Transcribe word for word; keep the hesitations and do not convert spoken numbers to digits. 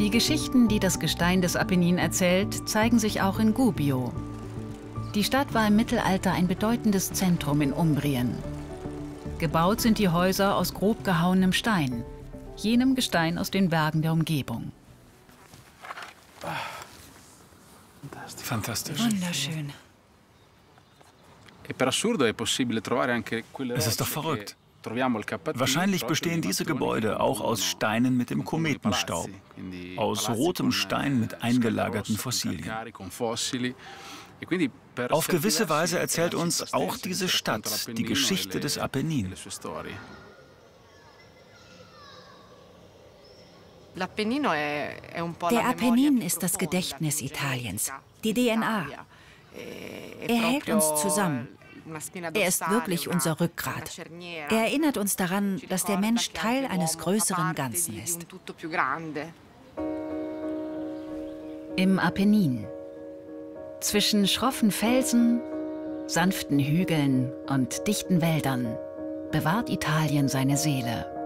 Die Geschichten, die das Gestein des Apennin erzählt, zeigen sich auch in Gubbio. Die Stadt war im Mittelalter ein bedeutendes Zentrum in Umbrien. Gebaut sind die Häuser aus grob gehauenem Stein, jenem Gestein aus den Bergen der Umgebung. Fantastisch. Wunderschön. Es ist doch verrückt. Wahrscheinlich bestehen diese Gebäude auch aus Steinen mit dem Kometenstaub, aus rotem Stein mit eingelagerten Fossilien. Auf gewisse Weise erzählt uns auch diese Stadt die Geschichte des Apennin. Der Apennin ist das Gedächtnis Italiens, die D N A. Er hält uns zusammen. Er ist wirklich unser Rückgrat. Er erinnert uns daran, dass der Mensch Teil eines größeren Ganzen ist. Im Apennin. Zwischen schroffen Felsen, sanften Hügeln und dichten Wäldern bewahrt Italien seine Seele.